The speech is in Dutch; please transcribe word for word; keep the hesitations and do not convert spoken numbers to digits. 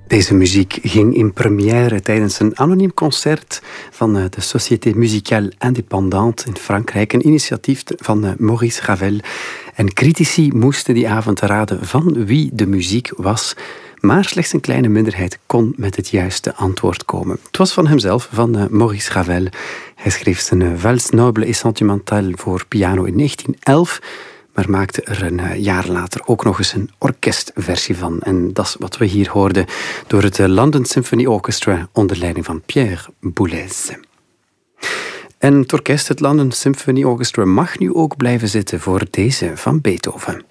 Deze muziek ging in première tijdens een anoniem concert van de Société Musicale Indépendante in Frankrijk, een initiatief van Maurice Ravel. En critici moesten die avond raden van wie de muziek was, maar slechts een kleine minderheid kon met het juiste antwoord komen. Het was van hemzelf, van Maurice Ravel. Hij schreef zijn Valse noble et sentimentale voor piano in negentien elf, maar maakte er een jaar later ook nog eens een orkestversie van. En dat is wat we hier hoorden door het London Symphony Orchestra onder leiding van Pierre Boulez. En het orkest, het London Symphony Orchestra, mag nu ook blijven zitten voor deze van Beethoven.